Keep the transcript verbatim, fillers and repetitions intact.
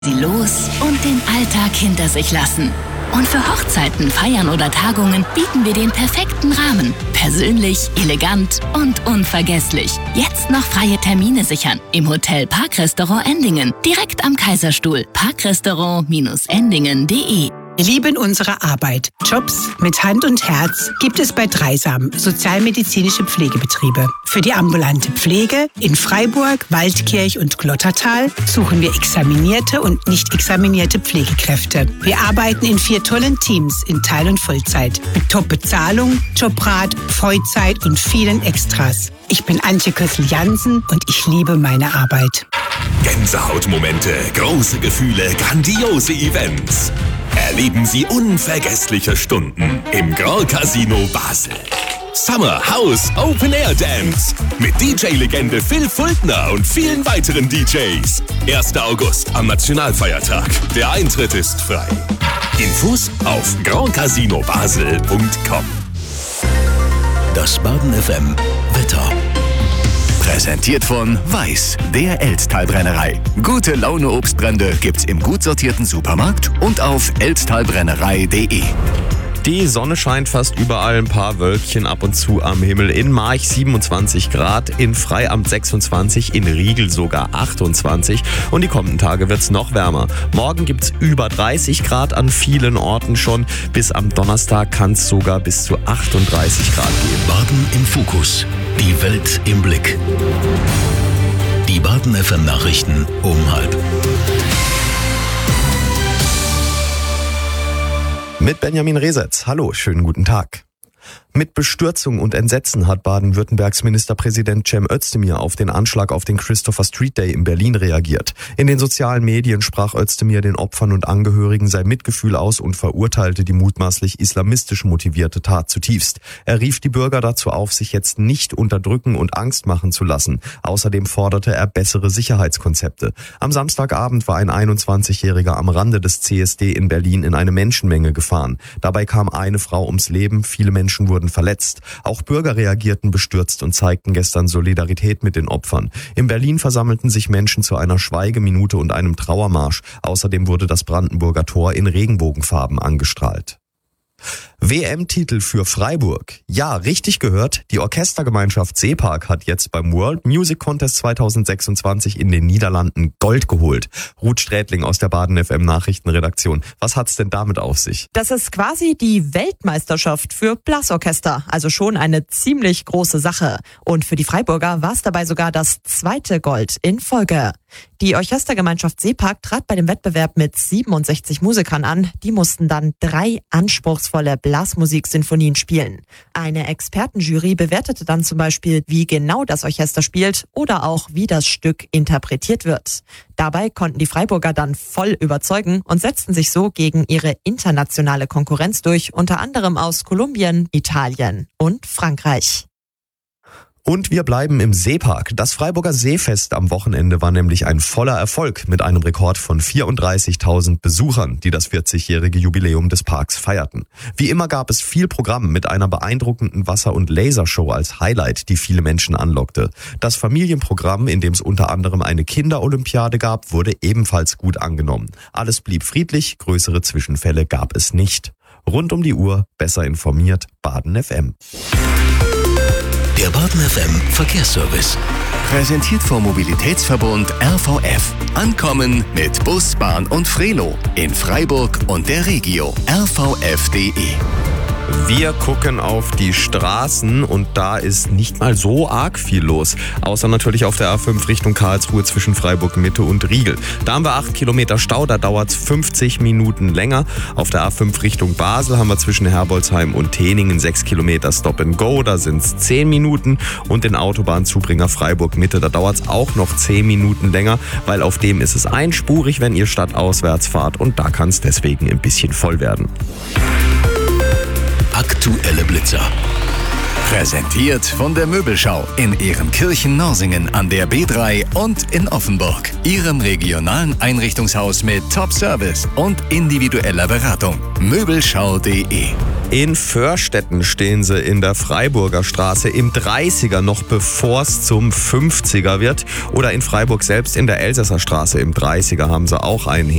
Sie los und den Alltag hinter sich lassen. Und für Hochzeiten, Feiern oder Tagungen bieten wir den perfekten Rahmen. Persönlich, elegant und unvergesslich. Jetzt noch freie Termine sichern im Hotel Parkrestaurant Endingen. Direkt am Kaiserstuhl. parkrestaurant endingen punkt de. Wir lieben unsere Arbeit. Jobs mit Hand und Herz gibt es bei Dreisam, sozialmedizinische Pflegebetriebe. Für die ambulante Pflege in Freiburg, Waldkirch und Glottertal suchen wir examinierte und nicht examinierte Pflegekräfte. Wir arbeiten in vier tollen Teams in Teil- und Vollzeit mit Top-Bezahlung, Jobrat, Vollzeit und vielen Extras. Ich bin Antje Kössel-Jansen und ich liebe meine Arbeit. Gänsehautmomente, große Gefühle, grandiose Events. Erleben Sie unvergessliche Stunden im Grand Casino Basel. Summer House Open Air Dance mit D J-Legende Phil Fultner und vielen weiteren D Js. erster August am Nationalfeiertag. Der Eintritt ist frei. Infos auf grand casino basel punkt com. Das Baden F M Wetter. Präsentiert von Weiß, der Elsttalbrennerei. Gute Laune Obstbrände gibt's im gut sortierten Supermarkt und auf elsttalbrennerei punkt de. Die Sonne scheint fast überall, ein paar Wölkchen ab und zu am Himmel. In March siebenundzwanzig Grad, in Freiamt sechsundzwanzig, in Riegel sogar achtundzwanzig und die kommenden Tage wird's noch wärmer. Morgen gibt's über dreißig Grad an vielen Orten schon. Bis am Donnerstag kann's sogar bis zu achtunddreißig Grad gehen. Baden im Fokus, die Welt im Blick. Die Baden F M Nachrichten um halb. Mit Benjamin Resetz. Hallo, schönen guten Tag. Mit Bestürzung und Entsetzen hat Baden-Württembergs Ministerpräsident Cem Özdemir auf den Anschlag auf den Christopher Street Day in Berlin reagiert. In den sozialen Medien sprach Özdemir den Opfern und Angehörigen sein Mitgefühl aus und verurteilte die mutmaßlich islamistisch motivierte Tat zutiefst. Er rief die Bürger dazu auf, sich jetzt nicht unterdrücken und Angst machen zu lassen. Außerdem forderte er bessere Sicherheitskonzepte. Am Samstagabend war ein einundzwanzigjähriger am Rande des C S D in Berlin in eine Menschenmenge gefahren. Dabei kam eine Frau ums Leben, viele Menschen wurden verletzt. Auch Bürger reagierten bestürzt und zeigten gestern Solidarität mit den Opfern. In Berlin versammelten sich Menschen zu einer Schweigeminute und einem Trauermarsch. Außerdem wurde das Brandenburger Tor in Regenbogenfarben angestrahlt. W M-Titel für Freiburg. Ja, richtig gehört, die Orchestergemeinschaft Seepark hat jetzt beim World Music Contest zweitausendsechsundzwanzig in den Niederlanden Gold geholt. Ruth Strätling aus der Baden F M Nachrichtenredaktion. Was hat's denn damit auf sich? Das ist quasi die Weltmeisterschaft für Blasorchester, also schon eine ziemlich große Sache. Und für die Freiburger war es dabei sogar das zweite Gold in Folge. Die Orchestergemeinschaft Seepark trat bei dem Wettbewerb mit siebenundsechzig Musikern an. Die mussten dann drei anspruchsvolle Blasmusik-Sinfonien spielen. Eine Expertenjury bewertete dann zum Beispiel, wie genau das Orchester spielt oder auch, wie das Stück interpretiert wird. Dabei konnten die Freiburger dann voll überzeugen und setzten sich so gegen ihre internationale Konkurrenz durch, unter anderem aus Kolumbien, Italien und Frankreich. Und wir bleiben im Seepark. Das Freiburger Seefest am Wochenende war nämlich ein voller Erfolg mit einem Rekord von vierunddreißigtausend Besuchern, die das vierzigjährige Jubiläum des Parks feierten. Wie immer gab es viel Programm mit einer beeindruckenden Wasser- und Lasershow als Highlight, die viele Menschen anlockte. Das Familienprogramm, in dem es unter anderem eine Kinderolympiade gab, wurde ebenfalls gut angenommen. Alles blieb friedlich, größere Zwischenfälle gab es nicht. Rund um die Uhr, besser informiert, Baden F M. Der Baden F M Verkehrsservice. Präsentiert vom Mobilitätsverbund R V F. Ankommen mit Bus, Bahn und Frelo in Freiburg und der Regio. r v f punkt de. Wir gucken auf die Straßen und da ist nicht mal so arg viel los. Außer natürlich auf der A fünf Richtung Karlsruhe zwischen Freiburg Mitte und Riegel. Da haben wir acht Kilometer Stau, da dauert es fünfzig Minuten länger. Auf der A fünf Richtung Basel haben wir zwischen Herbolzheim und Teningen sechs Kilometer Stop and Go, da sind es zehn Minuten. Und den Autobahnzubringer Freiburg Mitte, da dauert es auch noch zehn Minuten länger, weil auf dem ist es einspurig, wenn ihr stadtauswärts fahrt und da kann es deswegen ein bisschen voll werden. Aktuelle Blitzer. Präsentiert von der Möbelschau in Ehrenkirchen-Norsingen an der B drei und in Offenburg. Ihrem regionalen Einrichtungshaus mit Top-Service und individueller Beratung. Möbelschau punkt de. In Förstetten stehen sie in der Freiburger Straße im dreißiger, noch bevor es zum fünfziger wird. Oder in Freiburg selbst in der Elsässer Straße im dreißiger haben sie auch einen